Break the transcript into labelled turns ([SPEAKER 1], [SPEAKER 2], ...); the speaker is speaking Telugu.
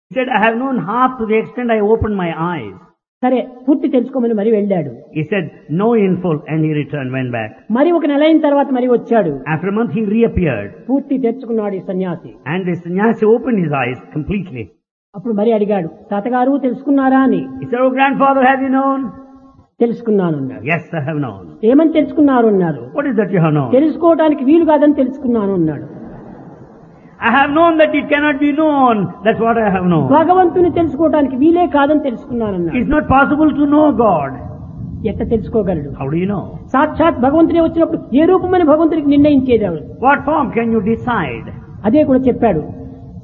[SPEAKER 1] He said, I have known half to the extent I opened my eyes.
[SPEAKER 2] సరే పూర్తి తెలుసుకోమని మరి వెళ్ళాడు.
[SPEAKER 1] He said, no in full, and he returned, went back.
[SPEAKER 2] మరి ఒక నెల అయిన తర్వాత మరి వచ్చాడు.
[SPEAKER 1] After a month, he reappeared.
[SPEAKER 2] పూర్తి తెచ్చుకున్నాడు ఈ సన్యాసి.
[SPEAKER 1] And the sannyasi opened his eyes completely.
[SPEAKER 2] అప్పుడు మరి అడిగాడు, తాతగారు తెలుసుకున్నారా అని.
[SPEAKER 1] He said, oh grandfather, have you known?
[SPEAKER 2] తెలుసుకున్నాను అన్నాడు.
[SPEAKER 1] Yes, I have known.
[SPEAKER 2] ఏమని తెలుసుకున్నారు అన్నారు.
[SPEAKER 1] What is that you have known?
[SPEAKER 2] తెలుసుకోవడానికి వీలు కాదని తెలుసుకున్నాను అన్నాడు.
[SPEAKER 1] I have known that it cannot be known. That's what I have known.
[SPEAKER 2] భగవంతుని తెలుసుకోవడానికి వీలే కాదని తెలుసుకున్నాను అన్నాడు.
[SPEAKER 1] It's not possible to know God.
[SPEAKER 2] ఎట్లా తెలుసుకోగలడు?
[SPEAKER 1] How do you know?
[SPEAKER 2] సాక్షాత్ భగవంతుడే వచ్చినప్పుడు ఏ రూపమని భగవంతుడికి నిర్ణయించేది ఎవరు?
[SPEAKER 1] What form can you decide?
[SPEAKER 2] అదే కూడా చెప్పాడు.